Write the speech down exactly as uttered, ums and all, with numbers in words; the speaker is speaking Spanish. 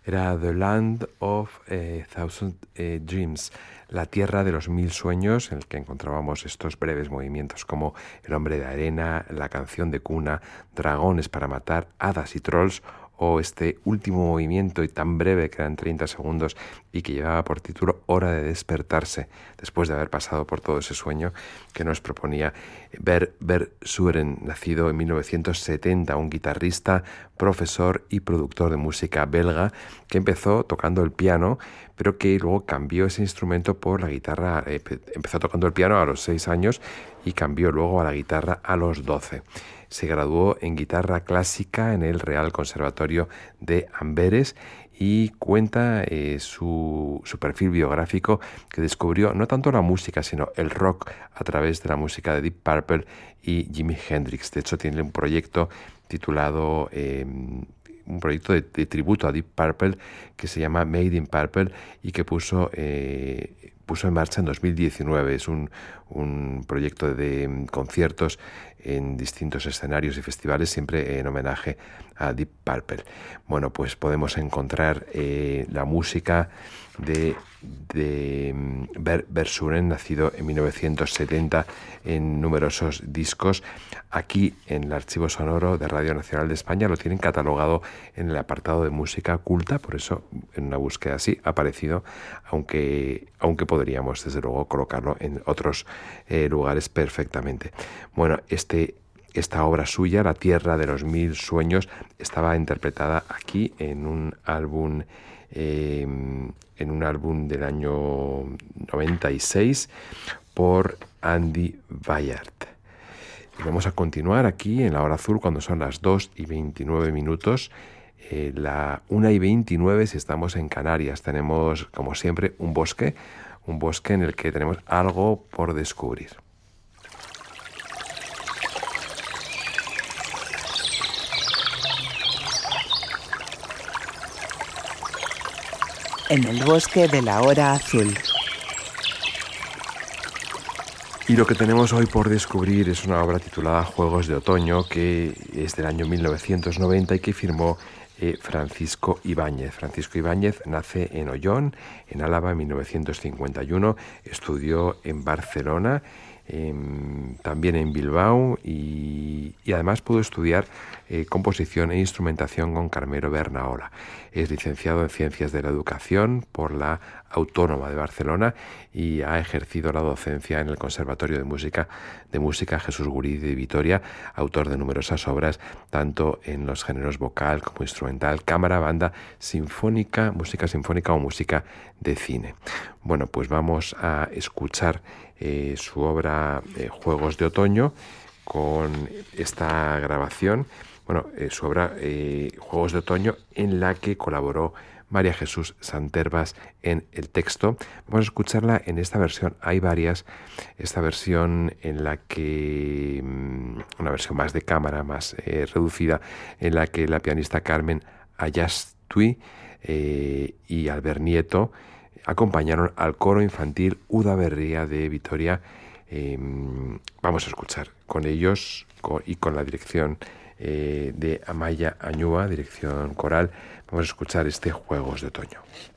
Era The Land of eh, Thousand eh, Dreams, la tierra de los mil sueños, en el que encontrábamos estos breves movimientos como El hombre de arena, La canción de cuna, Dragones para matar, hadas y trolls, o este último movimiento y tan breve que eran treinta segundos y que llevaba por título Hora de despertarse, después de haber pasado por todo ese sueño que nos proponía Bert Versuren, nacido en mil novecientos setenta, un guitarrista, profesor y productor de música belga que empezó tocando el piano, pero que luego cambió ese instrumento por la guitarra. Eh, empezó tocando el piano a los seis años y cambió luego a la guitarra a los doce. Se graduó en guitarra clásica en el Real Conservatorio de Amberes y cuenta eh, su, su perfil biográfico que descubrió no tanto la música sino el rock a través de la música de Deep Purple y Jimi Hendrix. De hecho, tiene un proyecto titulado eh, un proyecto de, de tributo a Deep Purple que se llama Made in Purple y que puso eh, puso en marcha en dos mil diecinueve. Es un, un proyecto de conciertos en distintos escenarios y festivales, siempre en homenaje a Deep Purple. Bueno, pues podemos encontrar eh, la música de, de Bert Versuren, nacido en mil novecientos setenta, en numerosos discos. Aquí en el archivo sonoro de Radio Nacional de España lo tienen catalogado en el apartado de música culta, por eso en una búsqueda así ha aparecido, aunque, aunque podríamos desde luego colocarlo en otros eh, lugares perfectamente. Bueno, este Esta obra suya, La tierra de los mil sueños, estaba interpretada aquí en un álbum eh, en un álbum del año noventa y seis por Andy Bayard. Y vamos a continuar aquí en la hora azul cuando son las dos y veintinueve minutos, eh, la una y veintinueve si estamos en Canarias. Tenemos, como siempre, un bosque, un bosque en el que tenemos algo por descubrir. En el bosque de la hora azul. Y lo que tenemos hoy por descubrir es una obra titulada Juegos de Otoño, que es del año mil novecientos noventa y que firmó eh, Francisco Ibáñez. Francisco Ibáñez nace en Ollón, en Álava, en mil novecientos cincuenta y uno, estudió en Barcelona, eh, también en Bilbao y, y además pudo estudiar eh, composición e instrumentación con Carmelo Bernaola. Es licenciado en Ciencias de la Educación por la Autónoma de Barcelona y ha ejercido la docencia en el Conservatorio de Música de Música Jesús Gurí de Vitoria, autor de numerosas obras, tanto en los géneros vocal como instrumental, cámara, banda, sinfónica, música sinfónica o música de cine. Bueno, pues vamos a escuchar eh, su obra eh, Juegos de Otoño con esta grabación, bueno, eh, su obra eh, Juegos de Otoño, en la que colaboró María Jesús Santervas en el texto. Vamos a escucharla en esta versión. Hay varias. Esta versión en la que, una versión más de cámara, más eh, reducida, en la que la pianista Carmen Allastui eh, y Albert Nieto acompañaron al coro infantil Uda Berria de Vitoria. Eh, vamos a escuchar con ellos con, y con la dirección eh, de Amaya Añúa, dirección coral. Vamos a escuchar este Juegos de Otoño.